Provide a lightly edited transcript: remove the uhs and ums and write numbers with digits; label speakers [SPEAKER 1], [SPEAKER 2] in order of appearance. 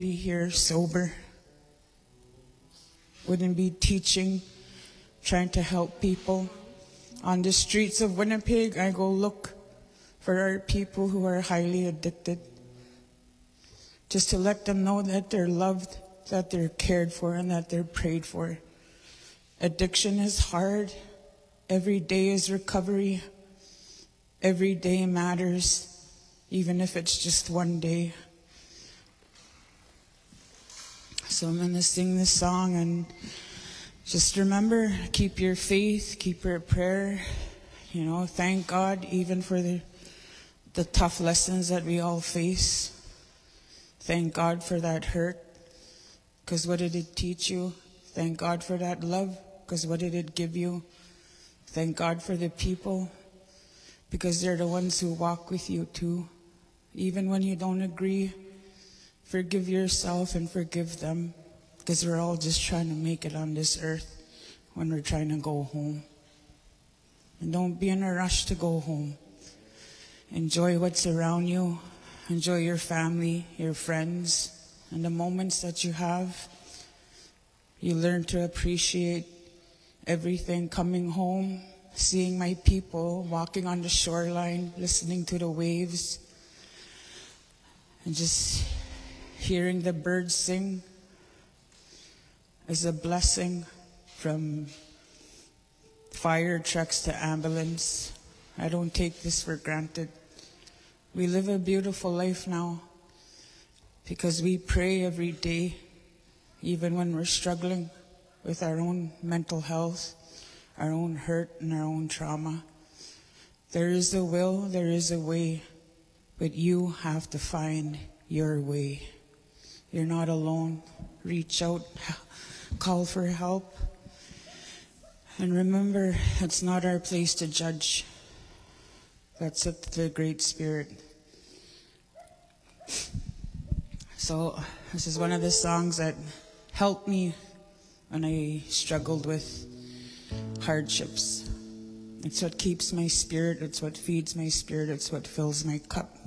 [SPEAKER 1] Be here sober. Wouldn't be teaching, trying to help people. On the streets of Winnipeg, I go look for our people who are highly addicted. Just to let them know that they're loved, that they're cared for, and that they're prayed for. Addiction is hard. Every day is recovery. Every day matters, even if it's just one day. So I'm going to sing this song, and just remember, keep your faith, keep your prayer. You know, thank God even for the tough lessons that we all face. Thank God for that hurt, because what did it teach you? Thank God for that love, because what did it give you? Thank God for the people, because they're the ones who walk with you too. Even when you don't agree, forgive yourself and forgive them, because we're all just trying to make it on this earth when we're trying to go home. And don't be in a rush to go home. Enjoy what's around you. Enjoy your family, your friends, and the moments that you have. You learn to appreciate everything coming home, seeing my people, walking on the shoreline, listening to the waves, and just hearing the birds sing is a blessing. From fire trucks to ambulance, I don't take this for granted. We live a beautiful life now because we pray every day, even when we're struggling with our own mental health, our own hurt, and our own trauma. There is a will, there is a way, but you have to find your way. You're not alone. Reach out, call for help. And remember, it's not our place to judge. That's up to the Great Spirit. So this is one of the songs that helped me when I struggled with hardships. It's what keeps my spirit, it's what feeds my spirit, it's what fills my cup.